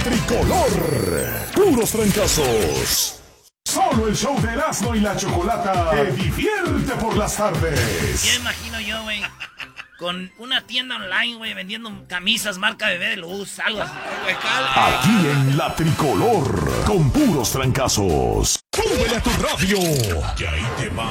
tricolor. Puros trancazos. Solo el show de Erasmo y la Chocolata te divierte por las tardes. Ya imagino yo, güey, con una tienda online, güey, vendiendo camisas marca Bebé de Luz, algo así. Aquí en la tricolor, con puros trancazos. ¡Súbele a tu radio! Y ahí te va